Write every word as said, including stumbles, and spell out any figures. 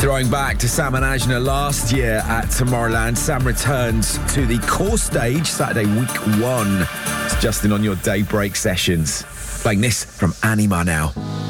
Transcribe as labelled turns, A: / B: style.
A: Throwing back to Sam and Ajna last year at Tomorrowland, Sam returns to the core stage Saturday week one. It's Justin on your daybreak sessions. Playing this from Anima now.